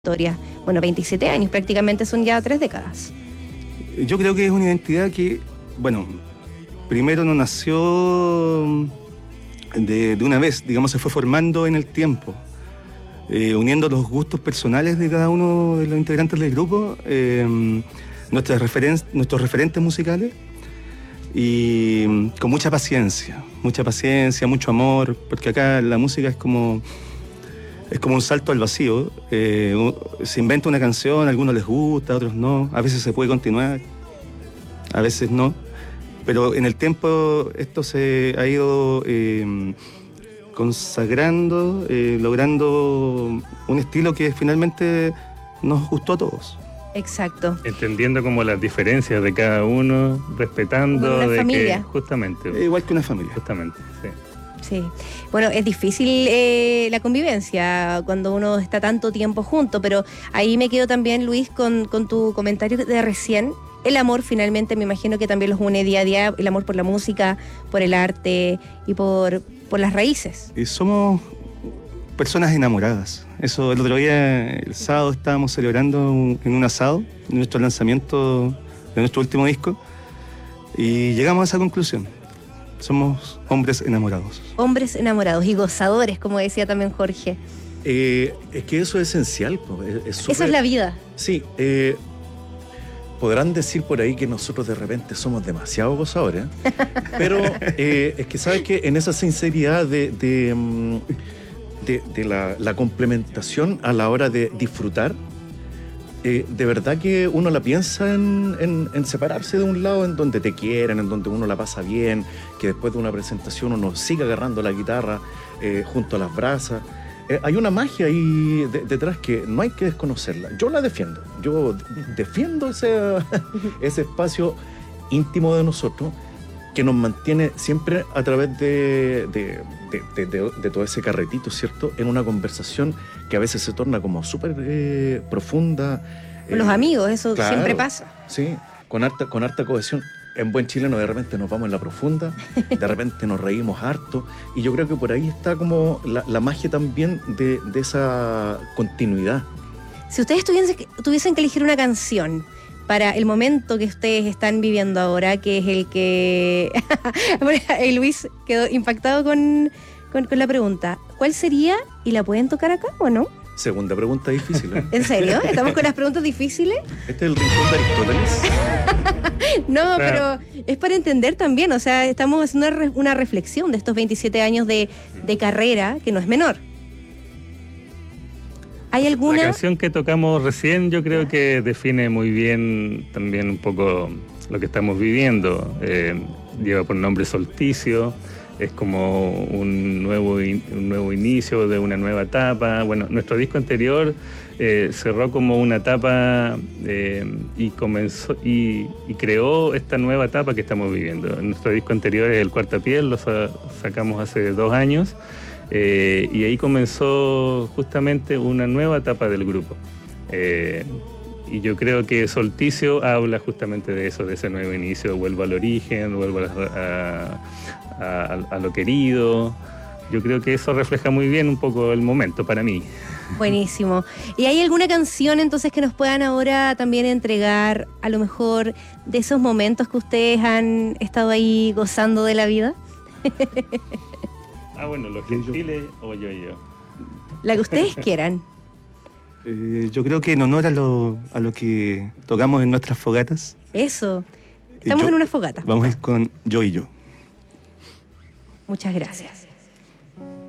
historia. Bueno, 27 años, prácticamente son ya 3 décadas. Yo creo que es una identidad que, bueno, primero no nació de una vez, digamos, se fue formando en el tiempo, uniendo los gustos personales de cada uno de los integrantes del grupo, nuestros referentes musicales, y con mucha paciencia, mucho amor, porque acá la música es como un salto al vacío. Se inventa una canción, a algunos les gusta, a otros no. A veces se puede continuar, a veces no. Pero en el tiempo esto se ha ido consagrando, logrando un estilo que finalmente nos gustó a todos. Exacto. Entendiendo como las diferencias de cada uno, respetando Como una de familia. que justamente, Igual que una familia. justamente, sí. Sí. Bueno, es difícil la convivencia cuando uno está tanto tiempo junto, pero ahí me quedo también, Luis, con tu comentario de recién. El amor finalmente me imagino que también los une día a día, el amor por la música, por el arte y por las raíces. Y somos personas enamoradas. Eso, el otro día, el sábado, estábamos celebrando en un asado nuestro lanzamiento de nuestro último disco y llegamos a esa conclusión. Somos hombres enamorados. Hombres enamorados y gozadores, como decía también Jorge. Es que eso es esencial. Eso es la vida. Sí, podrán decir por ahí que nosotros de repente somos demasiado gozadores, pero es que sabes que en esa sinceridad de la complementación a la hora de disfrutar, de verdad que uno la piensa en separarse de un lado en donde te quieren, en donde uno la pasa bien, que después de una presentación uno siga agarrando la guitarra junto a las brasas. Hay una magia ahí detrás que no hay que desconocerla. Yo la defiendo. Yo defiendo ese espacio íntimo de nosotros que nos mantiene siempre a través de todo ese carretito, ¿cierto? En una conversación que a veces se torna como súper profunda. Con los amigos, eso claro, siempre pasa. Sí, con harta cohesión. En buen chileno de repente nos vamos en la profunda, de repente nos reímos harto, y yo creo que por ahí está como la magia también de esa continuidad. Si ustedes tuviesen que elegir una canción para el momento que ustedes están viviendo ahora, que es el que... Luis quedó impactado con la pregunta. ¿Cuál sería? ¿Y la pueden tocar acá o no? Segunda pregunta difícil, ¿eh? ¿En serio? ¿Estamos con las preguntas difíciles? Este es el rincón de Aristóteles. No, Claro. pero es para entender también, o sea, estamos haciendo una reflexión de estos 27 años de carrera, que no es menor. ¿Hay La alguna? canción que tocamos recién yo creo que define muy bien también un poco lo que estamos viviendo. Lleva por nombre Solsticio, es como un nuevo inicio de una nueva etapa. Bueno, nuestro disco anterior cerró como una etapa y comenzó y creó esta nueva etapa que estamos viviendo. Nuestro disco anterior es El Cuarta Piel, lo sacamos hace 2 años. Y ahí comenzó justamente una nueva etapa del grupo. Y yo creo que Solsticio habla justamente de eso, de ese nuevo inicio, vuelvo al origen, vuelvo a lo querido. Yo creo que eso refleja muy bien un poco el momento para mí. Buenísimo. ¿Y hay alguna canción entonces que nos puedan ahora también entregar, a lo mejor, de esos momentos que ustedes han estado ahí gozando de la vida? Bueno, Los Gentiles o Yo. La que ustedes quieran. Yo creo que en honor a lo que tocamos en nuestras fogatas, Eso. Estamos en una fogata. vamos a ir con Yo y Yo. Muchas gracias.